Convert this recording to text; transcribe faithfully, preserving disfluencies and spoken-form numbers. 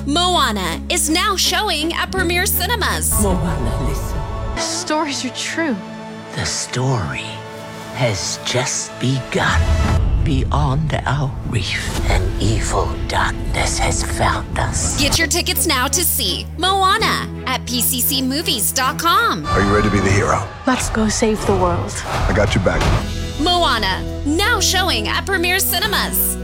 Moana is now showing at Premier Cinemas. Moana, listen. The stories are true. The story has just begun. Beyond our reef, an evil darkness has found us. Get your tickets now to see Moana at P C C movies dot com. Are you ready to be the hero? Let's go save the world. I got your back. Moana, now showing at Premier Cinemas.